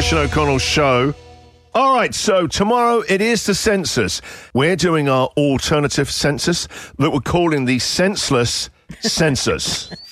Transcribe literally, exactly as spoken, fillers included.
Sian O'Connell show. All right, so tomorrow it is the census. We're doing our alternative census that we're calling the senseless census.